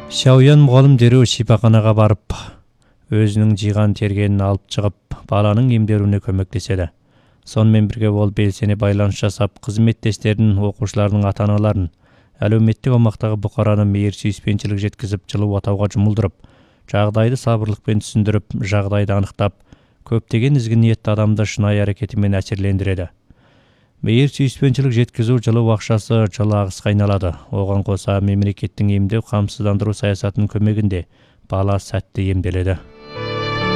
Шауян мұғалім дереу шипаханаға барып, өзінің жиған тергенін алып шығып, баланың емдеуіне көмектеседі. Сонымен бірге ол белсене байланыс жасап, қызметтестерін, оқушылардың ата-аналарын, әлеуметтік аумақтағы бұқараны мейір сүйіспеншілік жеткізіп, жылы отауға жұмылдырып, жағдайды сабырлықпен түсіндіріп, жағдайды анықтап, көптеген ізгі ниетті адамды шынайы әрекетімен әсерлендіреді. Мейір сүйіспеншілік жеткізу жылы ақшасы жылы ағысқа айналады. Оған қоса мемлекеттің емдеу қамсыздандыру саясатының көмегінде бала сәтті емделеді.